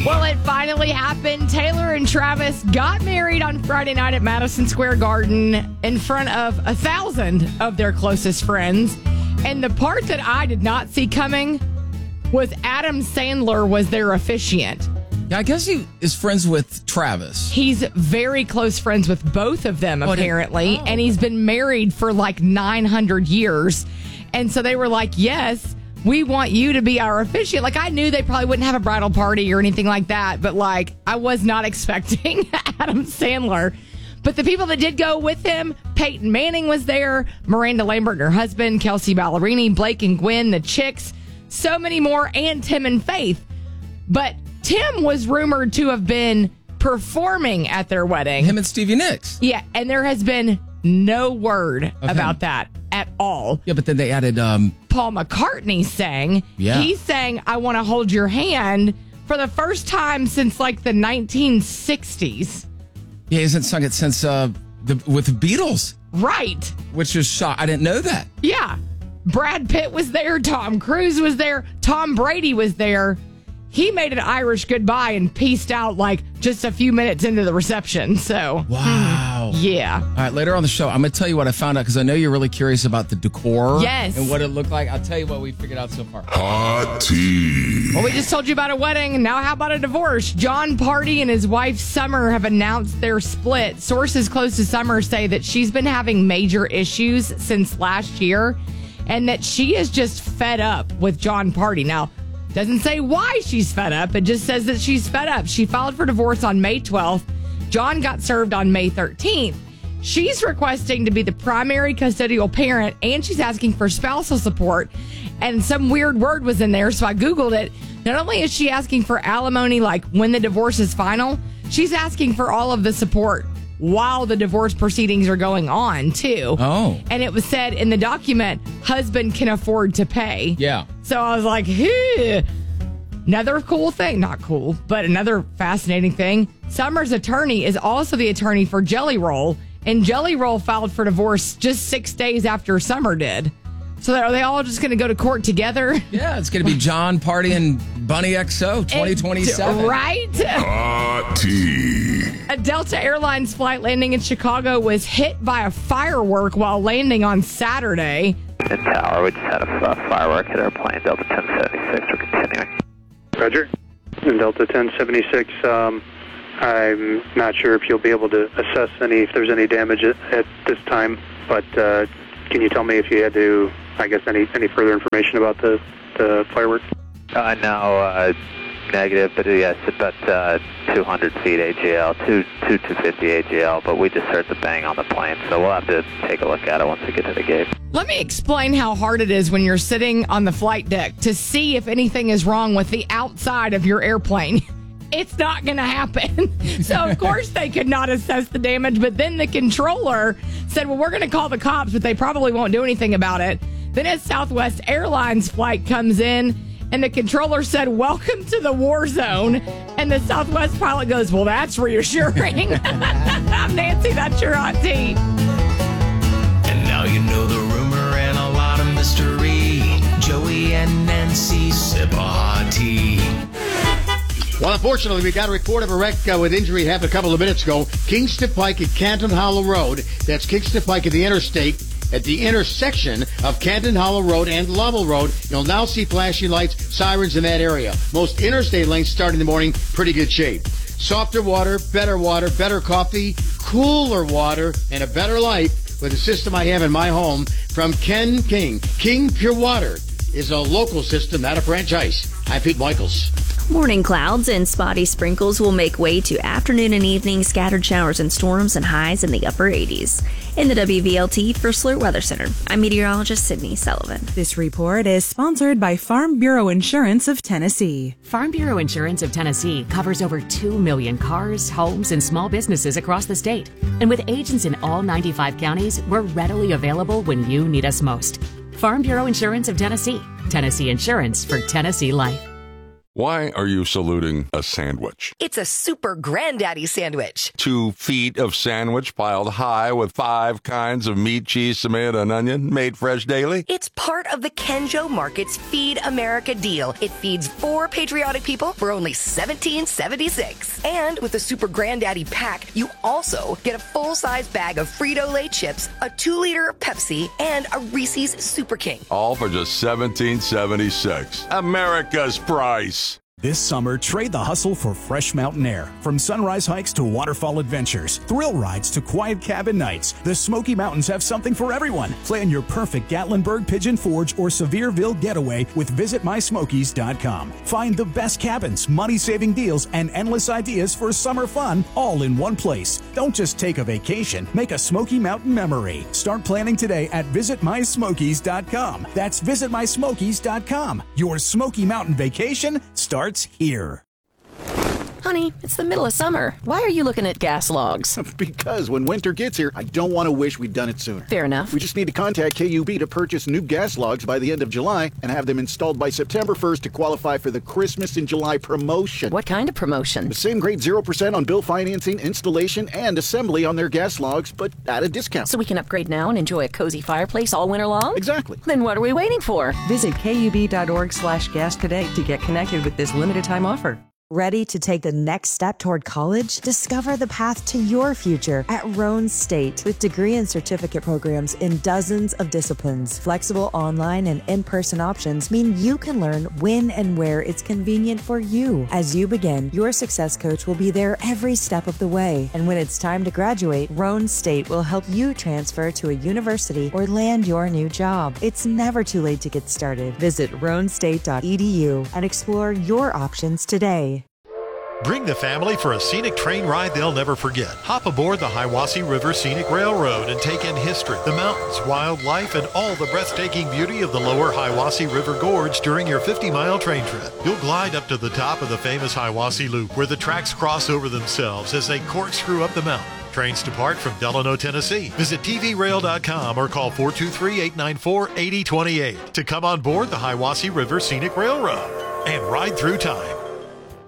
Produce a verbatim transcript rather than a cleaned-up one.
Well, it finally happened. Taylor and Travis got married on Friday night at Madison Square Garden in front of a thousand of their closest friends. And the part that I did not see coming was Adam Sandler was their officiant. Yeah, I guess he is friends with Travis. He's very close friends with both of them, apparently. Oh. And he's been married for like nine hundred years. And so they were like, yes, we want you to be our officiant. Like, I knew they probably wouldn't have a bridal party or anything like that. But, like, I was not expecting Adam Sandler. But the people that did go with him, Peyton Manning was there, Miranda Lambert and her husband, Kelsey Ballerini, Blake and Gwen, the Chicks, so many more, and Tim and Faith. But Tim was rumored to have been performing at their wedding. Him and Stevie Nicks. Yeah, and there has been no word of about him. that at all. Yeah, but then they added... Um, Paul McCartney sang. Yeah. He sang, I Want to Hold Your Hand for the first time since like the nineteen sixties. Yeah, he hasn't sung it since uh, the with the Beatles. Right. Which is shock. I didn't know that. Yeah. Brad Pitt was there. Tom Cruise was there. Tom Brady was there. He made an Irish goodbye and peaced out like just a few minutes into the reception. So, wow. Yeah. All right, later on the show, I'm going to tell you what I found out because I know you're really curious about the decor. Yes. And what it looked like. I'll tell you what we figured out so far. Hot tea. Well, we just told you about a wedding. Now, how about a divorce? John Party and his wife Summer have announced their split. Sources close to Summer say that she's been having major issues since last year and that she is just fed up with John Party. Now, doesn't say why she's fed up. It just says that she's fed up. She filed for divorce on May twelfth. John got served on May thirteenth. She's requesting to be the primary custodial parent, and she's asking for spousal support. And some weird word was in there, so I Googled it. Not only is she asking for alimony, like when the divorce is final, she's asking for all of the support while the divorce proceedings are going on, too. Oh. And it was said in the document, husband can afford to pay. Yeah. So I was like, hey. Another cool thing, not cool, but another fascinating thing. Summer's attorney is also the attorney for Jelly Roll, and Jelly Roll filed for divorce just six days after Summer did. So are they all just going to go to court together? Yeah, it's going to be John Party and Bunny X O twenty twenty-seven. Right? Hot tea. A Delta Airlines flight landing in Chicago was hit by a firework while landing on Saturday. In Tower, we just had a uh, firework hit our plane, Delta ten seventy-six. We're continuing. Roger. In Delta ten seventy-six, um, I'm not sure if you'll be able to assess any, if there's any damage at, at this time, but uh, can you tell me if you had to, I guess, any, any further information about the, the firework? Uh, no, uh, negative, but yes, about uh, two hundred feet A G L, two, two two fifty A G L, but we just heard the bang on the plane, so we'll have to take a look at it once we get to the gate. Let me explain how hard it is when you're sitting on the flight deck to see if anything is wrong with the outside of your airplane. It's not going to happen. So, of course, they could not assess the damage, but then the controller said, well, we're going to call the cops, but they probably won't do anything about it. Then a Southwest Airlines flight comes in, and the controller said, welcome to the war zone. And the Southwest pilot goes, well, that's reassuring. I'm Nancy, that's your hot tea. And now you know the rumor and a lot of mystery. Joey and Nancy sip a hot tea. Well, unfortunately, we got a report of a wreck uh, with injury happened a couple of minutes ago. Kingston Pike at Canton Hollow Road. That's Kingston Pike at the interstate. At the intersection of Canton Hollow Road and Lovell Road, you'll now see flashing lights, sirens in that area. Most interstate lanes start in the morning, pretty good shape. Softer water, better water, better coffee, cooler water, and a better life with the system I have in my home from Ken King. King Pure Water is a local system, not a franchise. I'm Pete Michaels. Morning clouds and spotty sprinkles will make way to afternoon and evening scattered showers and storms and highs in the upper eighties. In the W V L T for Slurt Weather Center, I'm meteorologist Sydney Sullivan. This report is sponsored by Farm Bureau Insurance of Tennessee. Farm Bureau Insurance of Tennessee covers over two million cars, homes, and small businesses across the state. And with agents in all ninety-five counties, we're readily available when you need us most. Farm Bureau Insurance of Tennessee. Tennessee Insurance for Tennessee Life. Why are you saluting a sandwich? It's a super granddaddy sandwich. Two feet of sandwich piled high with five kinds of meat, cheese, tomato, and onion, made fresh daily? It's part of the Kenjo Market's Feed America deal. It feeds four patriotic people for only seventeen seventy-six. And with the Super Granddaddy pack, you also get a full-size bag of Frito-Lay chips, a two-liter Pepsi, and a Reese's Super King. All for just seventeen seventy-six. America's price. This summer, trade the hustle for fresh mountain air. From sunrise hikes to waterfall adventures, thrill rides to quiet cabin nights, the Smoky Mountains have something for everyone. Plan your perfect Gatlinburg, Pigeon Forge, or Sevierville getaway with visit my smokies dot com. Find the best cabins, money-saving deals, and endless ideas for summer fun all in one place. Don't just take a vacation, make a Smoky Mountain memory. Start planning today at visit my smokies dot com. That's visit my smokies dot com. Your Smoky Mountain vacation starts here. Honey, it's the middle of summer. Why are you looking at gas logs? Because when winter gets here, I don't want to wish we'd done it sooner. Fair enough. We just need to contact K U B to purchase new gas logs by the end of July and have them installed by September first to qualify for the Christmas in July promotion. What kind of promotion? The same great zero percent on bill financing, installation, and assembly on their gas logs, but at a discount. So we can upgrade now and enjoy a cozy fireplace all winter long? Exactly. Then what are we waiting for? Visit kub.org slash gas today to get connected with this limited time offer. Ready to take the next step toward college? Discover the path to your future at Roan State with degree and certificate programs in dozens of disciplines. Flexible online and in-person options mean you can learn when and where it's convenient for you. As you begin, your success coach will be there every step of the way. And when it's time to graduate, Roan State will help you transfer to a university or land your new job. It's never too late to get started. Visit roan state dot e d u and explore your options today. Bring the family for a scenic train ride they'll never forget. Hop aboard the Hiwassee River Scenic Railroad and take in history, the mountains, wildlife, and all the breathtaking beauty of the lower Hiwassee River Gorge during your fifty-mile train trip. You'll glide up to the top of the famous Hiwassee Loop, where the tracks cross over themselves as they corkscrew up the mountain. Trains depart from Delano, Tennessee. Visit t v rail dot com or call four two three, eight nine four, eight zero two eight to come on board the Hiwassee River Scenic Railroad and ride through time.